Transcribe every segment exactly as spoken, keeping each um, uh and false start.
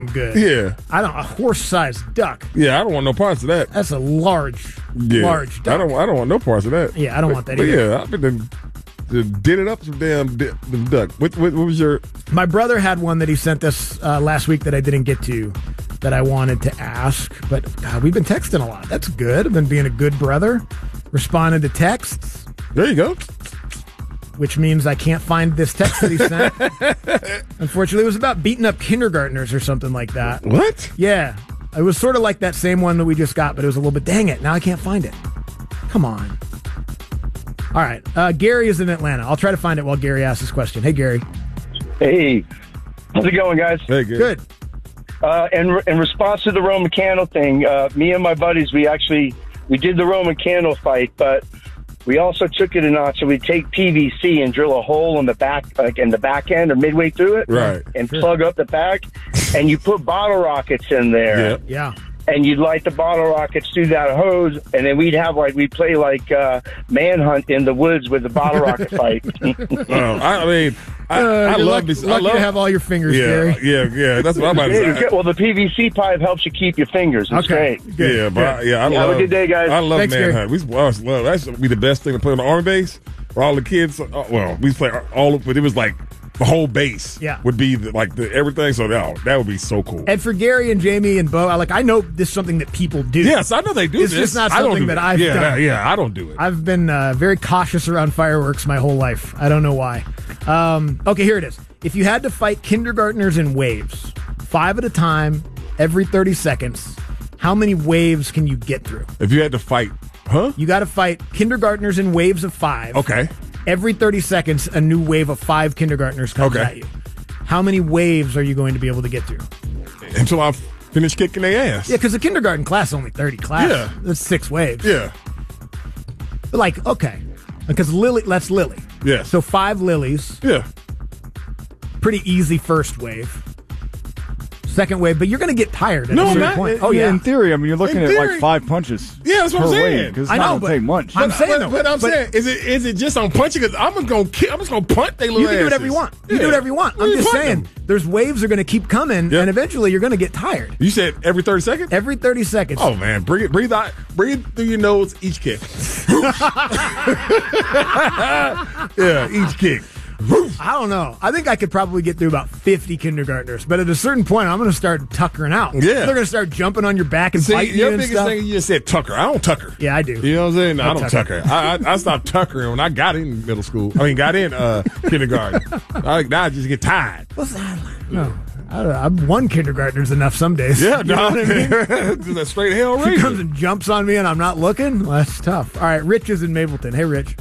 good. Yeah. I don't a horse-sized duck. Yeah, I don't want no parts of that. That's a large, Yeah. large duck. I don't. I don't want no parts of that. Yeah, I don't but, want that but either. Yeah, I've been to, did it up some damn di- them duck. What, what, what was your? My brother had one that he sent us uh, last week that I didn't get to, that I wanted to ask. But God, we've been texting a lot. That's good. I've been being a good brother, responding to texts. There you go. Which means I can't find this text that he sent. Unfortunately, it was about beating up kindergartners or something like that. What? Yeah. It was sort of like that same one that we just got, but it was a little bit, dang it, now I can't find it. Come on. All right. Uh, Gary is in Atlanta. I'll try to find it while Gary asks his question. Hey, Gary. Hey. How's it going, guys? Hey, Gary. Good. Uh, in, in response to the Roman candle thing, uh, me and my buddies, we actually, we did the Roman candle fight, but we also took it a notch. So we take P V C and drill a hole in the back, like in the back end or midway through it, right? And sure. plug up the back, and you put bottle rockets in there, yeah. And you'd light the bottle rockets through that hose, and then we'd have like we'd play like uh, manhunt in the woods with the bottle rocket fight. Well, I, I mean, I, uh, I love lucky, this. I lucky love to have all your fingers, yeah, Gary. Yeah, yeah, that's what I'm about to say. Well, the P V C pipe helps you keep your fingers. It's okay. great. Good. Yeah, but I, yeah, I yeah, love. Have a good day, guys. I love Thanks, manhunt. We always love that's be the best thing to play on the army base for all the kids. Uh, well, we play all of, but it was like the whole base. Yeah. would be the, like the everything. So that that would be so cool. And for Gary and Jamie and Bo, I like I know this is something that people do. Yes, I know they do it's this. It's just not I don't something do that it. I've yeah, done. that- yeah, I don't do it. I've been uh, very cautious around fireworks my whole life. I don't know why. Um, okay, here it is. If you had to fight kindergartners in waves, five at a time, every thirty seconds, how many waves can you get through? If you had to fight, huh? You got to fight kindergartners in waves of five. Okay. Every thirty seconds, a new wave of five kindergartners comes Okay. at you. How many waves are you going to be able to get through? Until I finish kicking their ass. Yeah, because the kindergarten class is only thirty class. Yeah. That's six waves. Yeah. But like, okay. Because Lily, that's Lily. Yeah. So five lilies. Yeah. Pretty easy first wave. Second wave, but you're going to get tired at No, a certain not- point. In- Oh, yeah. In theory, I mean, you're looking In at theory. like five punches. Yeah, that's what per I'm saying. wave, 'cause it's I not know, going but to take much. I'm But- saying, but, though, but I'm but- saying, is it is it just on punching? Because I'm gonna kick, I'm just gonna punt they little You can do whatever asses. you want. You Yeah. do whatever you want. What I'm are you just punting saying, them? there's waves are going to keep coming, Yeah. and eventually you're going to get tired. You said every thirty seconds. Every thirty seconds. Oh man, breathe it, breathe out, breathe through your nose each kick. Yeah, each kick. I don't know. I think I could probably get through about fifty kindergartners, but at a certain point, I'm going to start tuckering out. Yeah. They're going to start jumping on your back and See, biting your you and biggest stuff. thing you just said tucker. I don't tucker. Yeah, I do. You know what I'm saying? No, I I don't tucker. tucker. I, I I stopped tuckering when I got in middle school. I mean, got in uh, kindergarten. I, now I just get tired. What's that? No. I don't know. I'm one kindergartner's enough some days. Yeah, You know no, what I mean? just a straight hell He razor. comes and jumps on me and I'm not looking. Well, that's tough. All right, Rich is in Mapleton. Hey, Rich.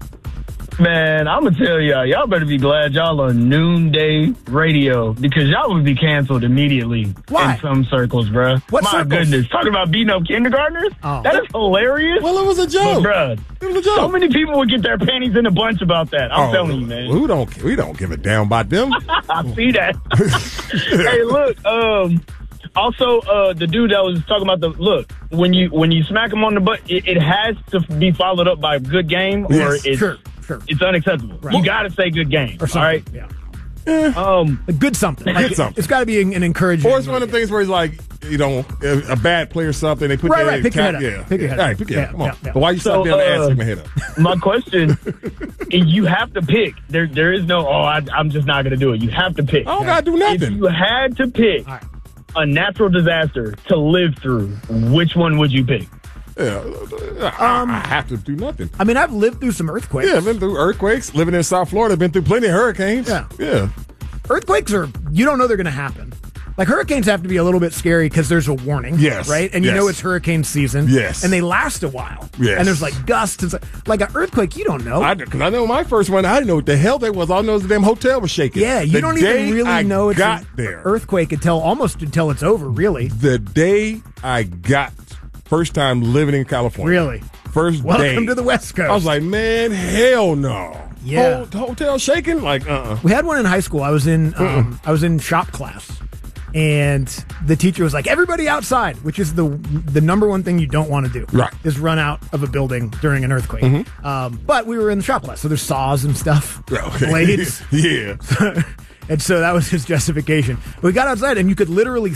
Man, I'm gonna tell y'all, y'all better be glad y'all on noonday radio because y'all would be canceled immediately Why? in some circles, bruh. What My circles? goodness, talking about beating up kindergartners? Oh. That is hilarious. Well, it was a joke. But, bruh, It was a joke. so many people would get their panties in a bunch about that. I'm Oh, telling you, man. We don't we don't give a damn about them. I see that. Hey, look. Um, also, uh, the dude that was talking about the look when you when you smack him on the butt, it, it has to be followed up by a good game, or Yes, it's sure, sure. it's unacceptable. Right. You got to say good game. Or All something. right. Yeah. Um, A good something. Like, Good something. It's got to be an, an encouraging. Or it's one of the things where it's like, you know, a, a bad play or something. They put Right, their right. Pick your cap- head up. Yeah, Pick your yeah. head All up. right, pick your Yeah, head up. Come on. yeah, yeah. But why you So, stop down and uh, ass stick my head up? my question is, you have to pick. There, there is no. Oh, I, I'm just not going to do it. You have to pick. I don't gotta do If nothing. you had to pick All right. a natural disaster to live through, which one would you pick? Yeah, I, I have to do nothing. I mean, I've lived through some earthquakes. Yeah, I've been through earthquakes. Living in South Florida, been through plenty of hurricanes. Yeah. yeah. Earthquakes are, you don't know they're going to happen. Like hurricanes have to be a little bit scary because there's a warning. Yes, Right? And you yes. know it's hurricane season. Yes. And they last a while. Yes. And there's like gusts and stuff. Like an earthquake, you don't know. I, Cause I know my first one, I didn't know what the hell that was. All I know is the damn hotel was shaking. yeah, you The don't day even really I know it's got an there. earthquake until almost until it's over, really. The day I got first time living in California. Really? First Welcome day. to the West Coast. I was like, man, hell no. Yeah. Whole, hotel shaking? Like, uh-uh. We had one in high school. I was in um, I was in shop class, and the teacher was like, "Everybody outside," which is the the number one thing you don't want to do. Right. Is run out of a building during an earthquake. Um, but we were in the shop class, so there's saws and stuff, Yeah, okay. blades. Yeah. And so that was his justification. We got outside, and you could literally